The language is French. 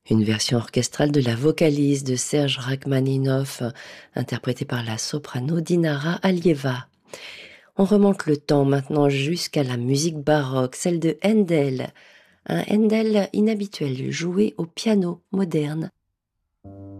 Une version orchestrale de la vocalise de Serge Rachmaninoff, interprétée par la soprano Dinara Alieva. On remonte le temps maintenant jusqu'à la musique baroque, celle de Handel. Un Handel inhabituel joué au piano moderne.